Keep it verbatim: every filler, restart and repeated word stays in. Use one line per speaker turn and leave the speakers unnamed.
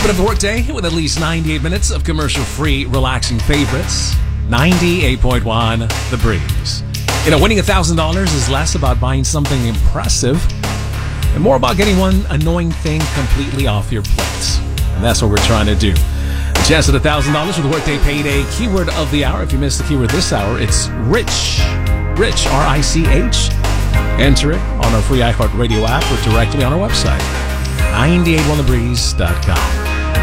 Wrap it up the workday with at least ninety-eight minutes of commercial-free, relaxing favorites. ninety-eight point one The Breeze. You know, winning one thousand dollars is less about buying something impressive and more about getting one annoying thing completely off your plate. And that's what we're trying to do. A chance at one thousand dollars with Workday Payday keyword of the hour. If you missed the keyword this hour, it's rich. Rich, R I C H. Enter it on our free iHeartRadio app or directly on our website, nine eight one the breeze dot com.